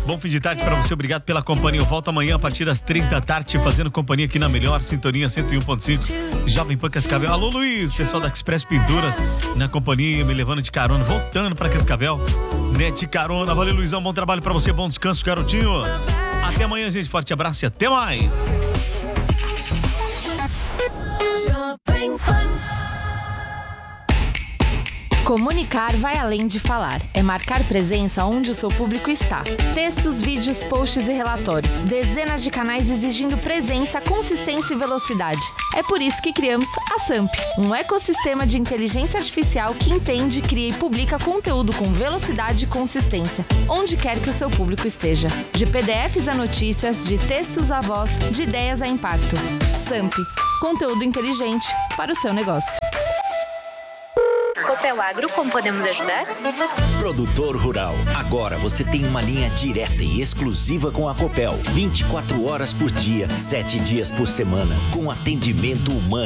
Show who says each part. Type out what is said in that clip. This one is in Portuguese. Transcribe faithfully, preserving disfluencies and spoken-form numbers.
Speaker 1: Bom fim de tarde pra você, obrigado pela companhia. Eu volto amanhã a partir das três da tarde, fazendo companhia aqui na melhor sintonia cento e um ponto cinco. Jovem Pan Cascavel. Alô, Luiz, pessoal da Express Pinturas na companhia, me levando de carona, voltando pra Cascavel, né, de carona. Valeu, Luizão, bom trabalho pra você, bom descanso, garotinho. Até amanhã, gente, forte abraço e até mais.
Speaker 2: Comunicar vai além de falar. É marcar presença onde o seu público está. Textos, vídeos, posts e relatórios. Dezenas de canais exigindo presença, consistência e velocidade. É por isso que criamos a Samp, um ecossistema de inteligência artificial que entende, cria e publica conteúdo com velocidade e consistência, onde quer que o seu público esteja. De P D Fs a notícias, de textos a voz, de ideias a impacto. Samp, conteúdo inteligente para o seu negócio.
Speaker 3: Copel Agro, como podemos ajudar?
Speaker 4: Produtor rural, agora você tem uma linha direta e exclusiva com a Copel. vinte e quatro horas por dia, sete dias por semana, com atendimento humano.